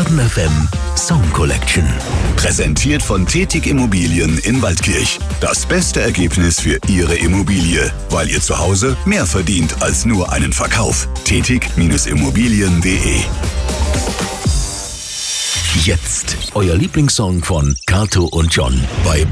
Bonn FM Song Collection. Präsentiert von Tetig Immobilien in Waldkirch. Das beste Ergebnis für Ihre Immobilie, weil ihr zu Hause mehr verdient als nur einen Verkauf. Tetig-Immobilien.de. Jetzt euer Lieblingssong von Kato und John bei